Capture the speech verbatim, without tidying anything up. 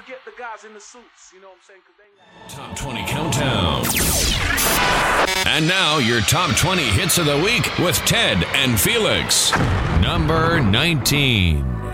forget the guys in the suits, you know what I'm saying? 'Cause they... Top twenty Countdown. And now your top twenty hits of the week with Ted and Felix. Number nineteen.